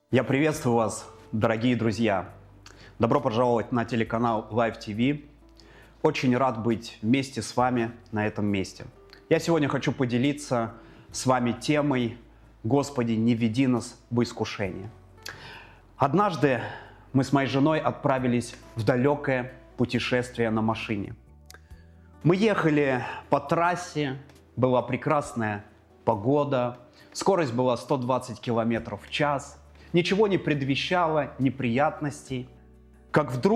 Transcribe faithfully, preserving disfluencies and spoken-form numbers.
Я приветствую вас, дорогие друзья. Добро пожаловать на телеканал Live ти ви. Очень рад быть вместе с вами на этом месте. Я сегодня хочу поделиться с вами темой «Господи, не веди нас в искушение». Однажды мы с моей женой отправились в далекое путешествие на машине. Мы ехали по трассе, была прекрасная погода, скорость была сто двадцать километров в час. Ничего не предвещало неприятностей, как вдруг